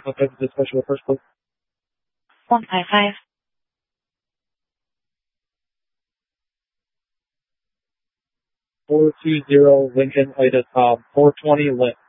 What type of discussion with first, please? 155. 420 Lincoln, Ida Tom, 420 Lynn.